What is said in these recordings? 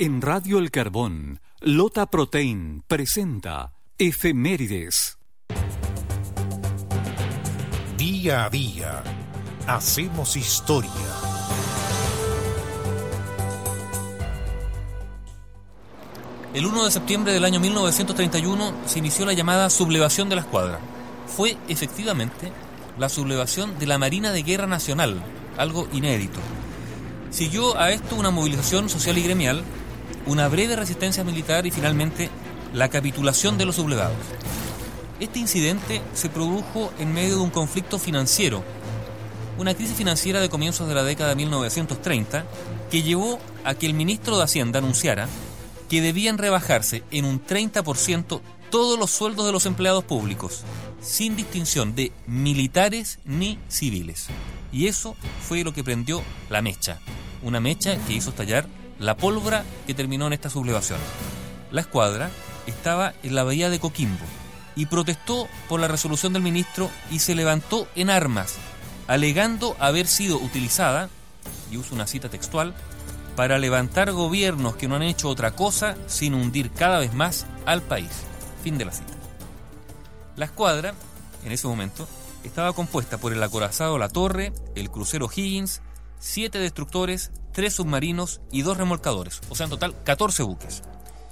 En Radio El Carbón, Lota Protein presenta Efemérides. Día a día, hacemos historia. El 1 de septiembre del año 1931 se inició la llamada sublevación de la Escuadra. Fue, efectivamente, la sublevación de la Marina de Guerra Nacional, algo inédito. Siguió a esto una movilización social y gremial, una breve resistencia militar y finalmente la capitulación de los sublevados. Este incidente se produjo en medio de un conflicto financiero, una crisis financiera de comienzos de la década de 1930 que llevó a que el ministro de Hacienda anunciara que debían rebajarse en un 30% todos los sueldos de los empleados públicos, sin distinción de militares ni civiles. Y eso fue lo que prendió la mecha, una mecha que hizo estallar la pólvora que terminó en esta sublevación. La Escuadra estaba en la bahía de Coquimbo y protestó por la resolución del ministro y se levantó en armas, alegando haber sido utilizada, y uso una cita textual, para levantar gobiernos que no han hecho otra cosa sin hundir cada vez más al país. Fin de la cita. La Escuadra, en ese momento, estaba compuesta por el acorazado La Torre, el crucero Higgins, 7 destructores, 3 submarinos y 2 remolcadores, o sea, en total 14 buques.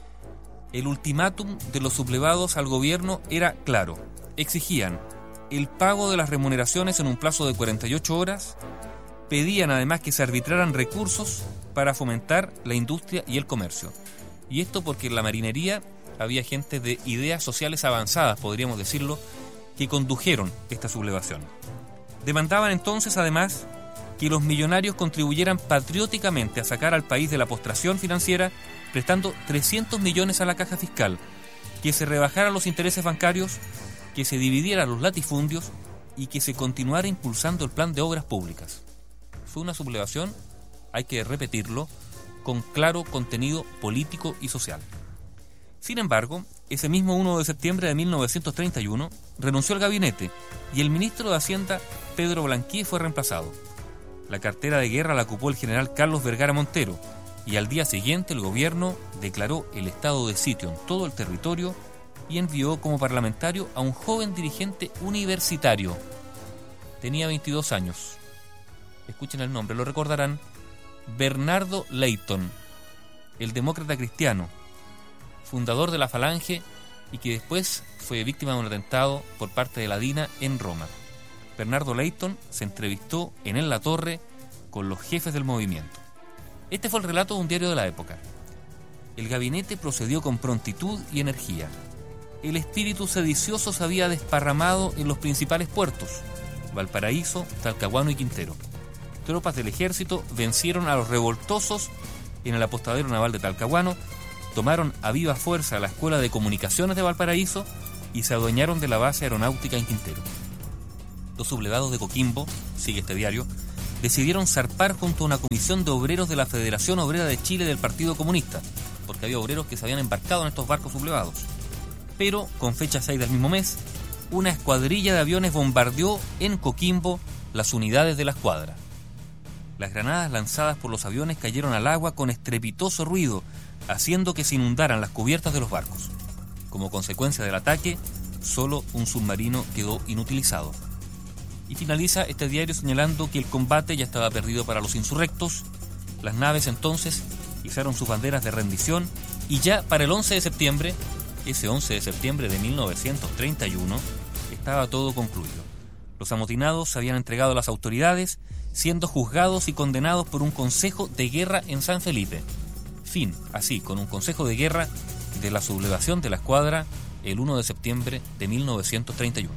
El ultimátum de los sublevados al gobierno era claro. Exigían el pago de las remuneraciones en un plazo de 48 horas, pedían además que se arbitraran recursos para fomentar la industria y el comercio. Y esto porque en la marinería había gente de ideas sociales avanzadas, podríamos decirlo, que condujeron esta sublevación. Demandaban entonces además que los millonarios contribuyeran patrióticamente a sacar al país de la postración financiera, prestando 300 millones a la caja fiscal, que se rebajaran los intereses bancarios, que se dividieran los latifundios y que se continuara impulsando el plan de obras públicas. Fue una sublevación, hay que repetirlo, con claro contenido político y social. Sin embargo, ese mismo 1 de septiembre de 1931 renunció al gabinete y el ministro de Hacienda, Pedro Blanquier, fue reemplazado. La cartera de guerra la ocupó el general Carlos Vergara Montero y al día siguiente el gobierno declaró el estado de sitio en todo el territorio y envió como parlamentario a un joven dirigente universitario. Tenía 22 años. Escuchen el nombre, lo recordarán. Bernardo Leyton, el demócrata cristiano, fundador de la Falange y que después fue víctima de un atentado por parte de la DINA en Roma. Bernardo Leyton se entrevistó en La Torre con los jefes del movimiento. Este fue el relato de un diario de la época. El gabinete procedió con prontitud y energía. El espíritu sedicioso se había desparramado en los principales puertos, Valparaíso, Talcahuano y Quintero. Tropas del ejército vencieron a los revoltosos en el apostadero naval de Talcahuano, tomaron a viva fuerza la Escuela de Comunicaciones de Valparaíso y se adueñaron de la base aeronáutica en Quintero. Los sublevados de Coquimbo, sigue este diario, decidieron zarpar junto a una comisión de obreros de la Federación Obrera de Chile del Partido Comunista, porque había obreros que se habían embarcado en estos barcos sublevados. Pero, con fecha 6 del mismo mes, una escuadrilla de aviones bombardeó en Coquimbo las unidades de la Escuadra. Las granadas lanzadas por los aviones cayeron al agua con estrepitoso ruido, haciendo que se inundaran las cubiertas de los barcos. Como consecuencia del ataque, solo un submarino quedó inutilizado. Y finaliza este diario señalando que el combate ya estaba perdido para los insurrectos. Las naves entonces izaron sus banderas de rendición y ya para el 11 de septiembre, ese 11 de septiembre de 1931, estaba todo concluido. Los amotinados se habían entregado a las autoridades, siendo juzgados y condenados por un consejo de guerra en San Felipe. Fin, así, con un consejo de guerra de la sublevación de la Escuadra el 1 de septiembre de 1931.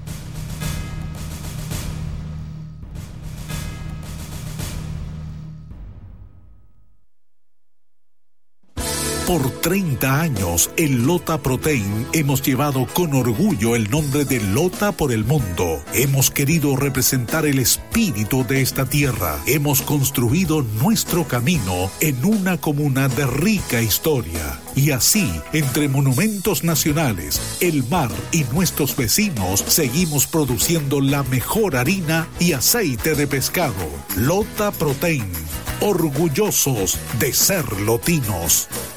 Por 30 años, en Lota Protein hemos llevado con orgullo el nombre de Lota por el mundo. Hemos querido representar el espíritu de esta tierra. Hemos construido nuestro camino en una comuna de rica historia. Y así, entre monumentos nacionales, el mar y nuestros vecinos, seguimos produciendo la mejor harina y aceite de pescado. Lota Protein, orgullosos de ser lotinos.